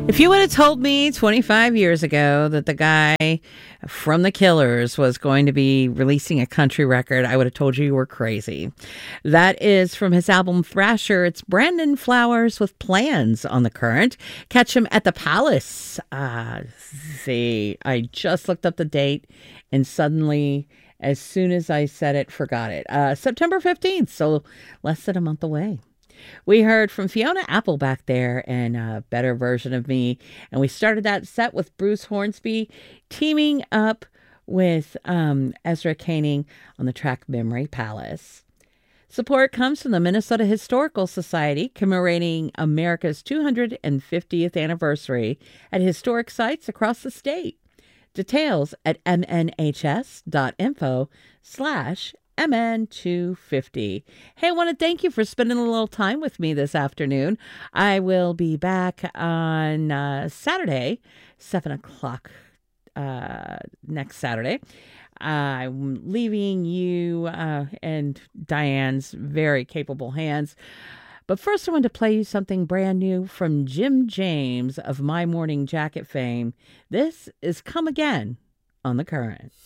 If you would have told me 25 years ago that the guy from The Killers was going to be releasing a country record, I would have told you were crazy. That is from his album Thrasher. It's Brandon Flowers with Plans on The Current. Catch him at the Palace. See, I just looked up the date and suddenly, as soon as I said it, forgot it. September 15th, so less than a month away. We heard from Fiona Apple back there and a Better Version of Me. And we started that set with Bruce Hornsby teaming up with Ezra Koenig on the track Memory Palace. Support comes from the Minnesota Historical Society commemorating America's 250th anniversary at historic sites across the state. Details at mnhs.info/MN250. Hey, I want to thank you for spending a little time with me this afternoon. I will be back on Saturday, 7 o'clock next Saturday. I'm leaving you and Diane's very capable hands. But first, I want to play you something brand new from Jim James of My Morning Jacket fame. This is Come Again on The Current.